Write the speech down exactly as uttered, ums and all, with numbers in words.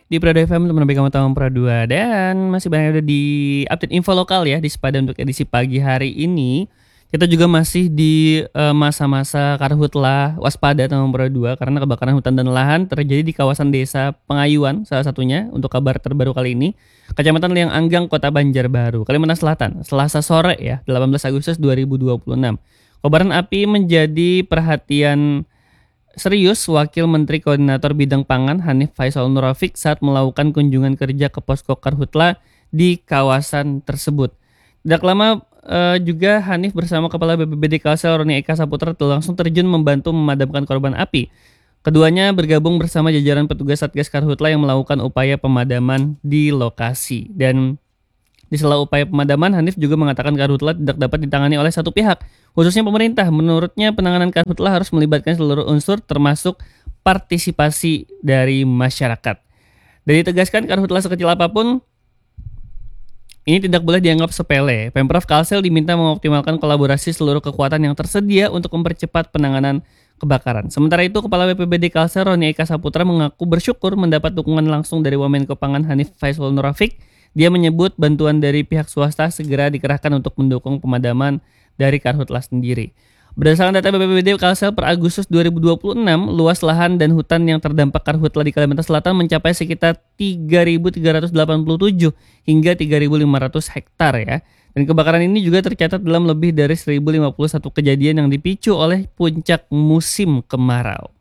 Di Prado F M teman pegang utama Pradua dan masih banyak ada di update info lokal ya di Sepada untuk edisi pagi hari ini. Kita juga masih di eh, masa-masa karhutlah waspada teman Pradua karena kebakaran hutan dan lahan terjadi di kawasan Desa Pengayuan salah satunya untuk kabar terbaru kali ini. Kecamatan Liang Anggang, Kota Banjarbaru, Kalimantan Selatan, Selasa sore ya, delapan belas Agustus dua ribu dua puluh enam. Kobaran api menjadi perhatian serius Wakil Menteri Koordinator Bidang Pangan Hanif Faisal Nurafik saat melakukan kunjungan kerja ke posko Karhutla di kawasan tersebut. Tidak lama eh, juga Hanif bersama Kepala B P B D Kalsel Roni Eka Saputra langsung terjun membantu memadamkan korban api. Keduanya bergabung bersama jajaran petugas Satgas Karhutla yang melakukan upaya pemadaman di lokasi. Dan di sela upaya pemadaman, Hanif juga mengatakan karhutla tidak dapat ditangani oleh satu pihak, khususnya pemerintah. Menurutnya penanganan karhutla harus melibatkan seluruh unsur termasuk partisipasi dari masyarakat. Dan ditegaskan karhutla sekecil apapun ini tidak boleh dianggap sepele. Pemprov Kalsel diminta mengoptimalkan kolaborasi seluruh kekuatan yang tersedia untuk mempercepat penanganan kebakaran. Sementara itu, Kepala B P B D Kalsel Roni Eka Saputra mengaku bersyukur mendapat dukungan langsung dari Wamenko Pangan Hanif Faisal Nurafik. Dia menyebut bantuan dari pihak swasta segera dikerahkan untuk mendukung pemadaman dari karhutla sendiri. Berdasarkan data B P B D Kalsel per Agustus dua ribu dua puluh enam, luas lahan dan hutan yang terdampak karhutla di Kalimantan Selatan mencapai sekitar tiga ribu tiga ratus delapan puluh tujuh hingga tiga ribu lima ratus hektar ya. Dan kebakaran ini juga tercatat dalam lebih dari seribu lima puluh satu kejadian yang dipicu oleh puncak musim kemarau.